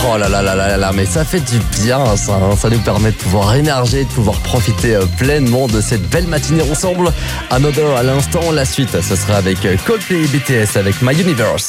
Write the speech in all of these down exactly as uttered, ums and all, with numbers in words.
Oh là là là là là, mais ça fait du bien ça, hein. Ça nous permet de pouvoir énerger, de pouvoir profiter euh, pleinement de cette belle matinée ensemble. Another à l'instant, la suite, ce sera avec euh, Coldplay et B T S avec My Universe.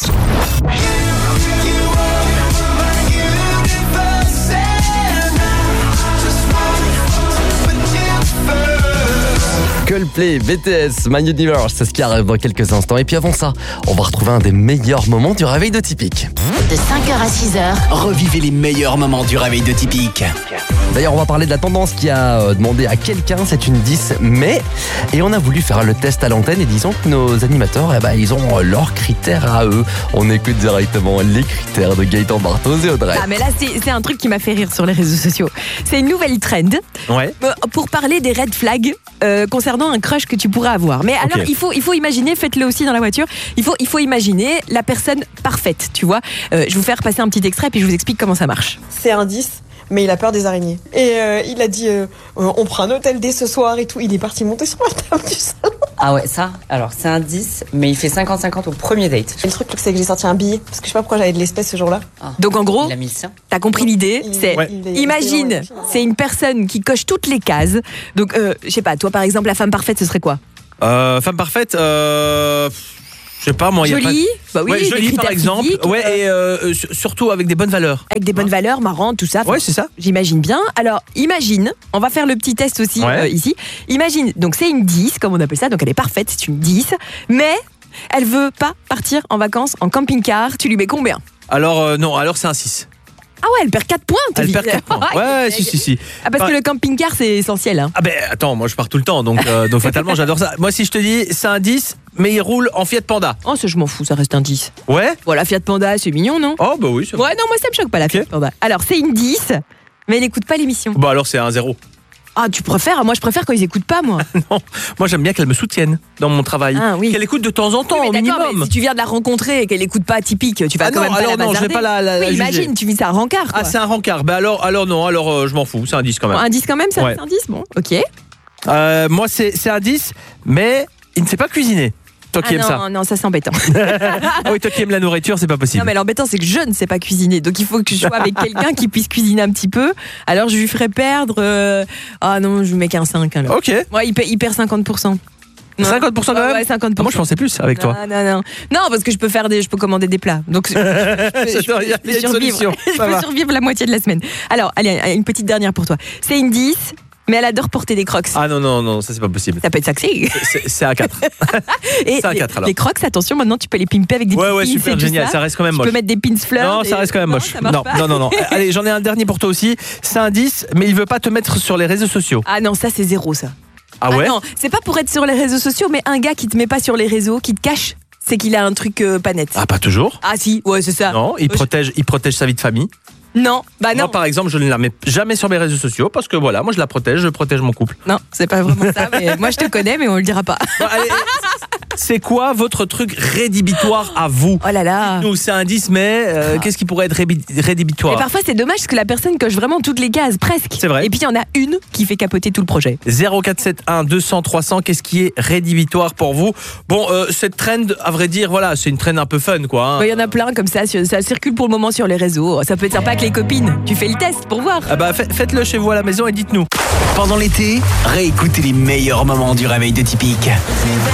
Coldplay, B T S, My Universe, c'est ce qui arrive dans quelques instants. Et puis avant ça, on va retrouver un des meilleurs moments du réveil de Typique. De cinq heures à six heures, revivez les meilleurs moments du réveil de Typique. D'ailleurs, on va parler de la tendance qui a demandé à quelqu'un, c'est une dix mai. Et on a voulu faire le test à l'antenne et disons que nos animateurs, eh ben, ils ont leurs critères à eux. On écoute directement les critères de Gaëtan Barthoz et Audrey. Ah mais là, c'est, c'est un truc qui m'a fait rire sur les réseaux sociaux. C'est une nouvelle trend Ouais. euh, pour parler des red flags euh, concernant un crush que tu pourrais avoir. Mais alors, Ok. il faut, il faut imaginer, faites-le aussi dans la voiture, il faut, il faut imaginer la personne parfaite, tu vois. Euh, je vais vous faire passer un petit extrait puis je vous explique comment ça marche. C'est un dix, mais il a peur des araignées. Et euh, il a dit euh, on prend un hôtel dès ce soir et tout. Il est parti monter sur la table du salon. Ah ouais, ça, alors c'est un dix, mais il fait cinquante cinquante au premier date. Et le truc, c'est que j'ai sorti un billet, parce que je sais pas pourquoi j'avais de l'espèce ce jour-là. Ah. Donc en gros, Il a mis le sien. t'as compris l'idée, Il- c'est Ouais. il est- imagine, il est- c'est une personne qui coche toutes les cases. Donc euh, je sais pas, toi par exemple, la femme parfaite, ce serait quoi? Euh, femme parfaite, euh, je sais pas moi. y a Jolie, bah oui, pas... ouais, des jolie par critères exemple. physiques, Ouais, euh, et euh, sur- surtout avec des bonnes valeurs. avec des bonnes valeurs, marrantes, tout ça. Enfin, Ouais, c'est ça. J'imagine bien. Alors, imagine, on va faire le petit test aussi Ouais. euh, ici. Imagine, donc c'est une dix, comme on appelle ça, donc elle est parfaite, c'est une dix, mais elle veut pas partir en vacances en camping-car. Tu lui mets combien? Alors euh, non, alors c'est un six. Ah ouais, elle perd quatre points. t'es Elle vite. perd quatre points. Ouais, Ouais, si si si. Ah, parce Ouais. que le camping-car, c'est essentiel. Hein. Ah ben attends, moi je pars tout le temps, donc euh, donc fatalement j'adore ça. Moi si je te dis c'est un dix, mais il roule en Fiat Panda. Oh, ça, je m'en fous, ça reste un dix. Ouais. Voilà, Fiat Panda, c'est mignon, non? Oh bah oui. C'est vrai. Ouais, non, moi ça me choque pas la Ok. Fiat Panda. Alors, c'est une dix, mais elle n'écoute pas l'émission. Bah alors c'est un zéro. Ah, tu préfères? Moi, je préfère quand ils écoutent pas, moi. Non, moi j'aime bien qu'elle me soutienne dans mon travail. Ah, oui. Qu'elle écoute de temps en temps Oui, au mais d'accord, minimum. mais si tu viens de la rencontrer et qu'elle écoute pas Typique, tu vas Ah quand non, même pas alors la non, je vais bazarder. pas la- la- Oui, la juger. imagine, tu vis ça à rencard, quoi. Ah c'est un rencard. Bah alors alors non, alors euh, je m'en fous, c'est un dix quand même. Un dix quand même, ça Ouais. reste un dix? Bon, ok. Euh, moi c'est c'est un dix, mais il ne sait pas cuisiner. Toi qui Ah aimes non, ça. non, ça c'est embêtant. Ah oui, toi qui aimes la nourriture, c'est pas possible. Non, mais l'embêtant, c'est que je ne sais pas cuisiner. Donc, il faut que je sois avec quelqu'un qui puisse cuisiner un petit peu. Alors, je lui ferai perdre. euh, Ah non, je lui mets qu'un cinq. Alors. Ok. Ouais, il, paie- il perd cinquante pour cent. Non. cinquante pour cent quand Ouais, même ouais, cinquante pour cent. Ah, moi je pensais plus avec toi. Non, non, non. Non, parce que je peux faire des, je peux commander des plats. Donc, je, je peux- je peux- Il y a- je peux il y a une survivre. solution. Je Ça peux va. survivre la moitié de la semaine. Alors, allez, une petite dernière pour toi. C'est une dix, mais elle adore porter des crocs. Ah non, non, non, ça c'est pas possible. Ça peut être sexy. C'est c'est un quatre. Et C'est un les, quatre, alors. les crocs, attention, maintenant tu peux les pimper avec des Ouais, ouais, petits pins super, et tout génial. Ça reste quand même Tu moche. peux mettre des pins fleurs. Non, des- ça reste quand même Non, moche. ça marche Non, pas. non, non, non. Allez, j'en ai un dernier pour toi aussi. C'est un dix, mais il veut pas te mettre sur les réseaux sociaux. Ah non, ça c'est zéro ça. Ah ouais? non, c'est pas pour être sur les réseaux sociaux, mais un gars qui te met pas sur les réseaux, qui te cache, c'est qu'il a un truc euh, pas net. Ah, pas toujours. Ah si, ouais, c'est ça. Non, il Euh, je- protège, il protège sa vie de famille. Non, bah non. Moi, par exemple, je ne la mets jamais sur mes réseaux sociaux parce que voilà, moi je la protège, je protège mon couple. Non, c'est pas vraiment ça. Mais moi je te connais, mais on le dira pas. Bon, allez, c'est quoi votre truc rédhibitoire à vous? Oh là là. Nous, c'est un dix, mais euh, qu'est-ce qui pourrait être rébi- Et rédhibitoire? parfois c'est dommage parce que la personne coche vraiment toutes les cases, presque. C'est vrai. Et puis il y en a une qui fait capoter tout le projet. zéro quatre sept un deux cents trois cents, qu'est-ce qui est rédhibitoire pour vous? Bon, euh, cette trend, à vrai dire, voilà, c'est une trend un peu fun, quoi. hein. Il y en a plein comme ça, sur- ça circule pour le moment sur les réseaux. Ça peut être sympa avec les copines. Tu fais le test pour voir. Ah bah, fait- faites-le chez vous à la maison et dites-nous. Pendant l'été, réécoutez les meilleurs moments du réveil de Typique.